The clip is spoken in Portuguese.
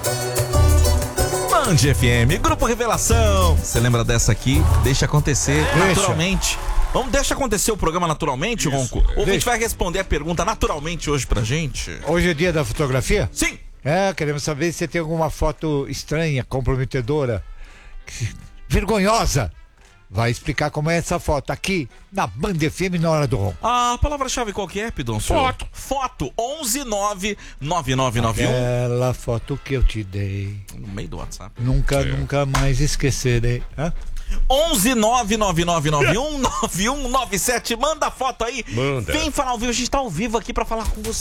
Band FM, Grupo Revelação. Você lembra dessa aqui? Deixa acontecer naturalmente. Deixa acontecer o programa naturalmente, Ronco? Ou a gente vai responder a pergunta naturalmente hoje pra gente? Hoje é dia da fotografia? Sim. Queremos saber se você tem alguma foto estranha, comprometedora, vergonhosa. Vai explicar como é essa foto aqui na Band FM na hora do Ronco. A palavra-chave qual que é, Pidon? Foto. 1199991. Aquela foto que eu te dei. No meio do WhatsApp. Nunca mais esquecerei. 11999919197. Manda a foto aí. Manda. Vem falar ao vivo. A gente tá ao vivo aqui pra falar com você.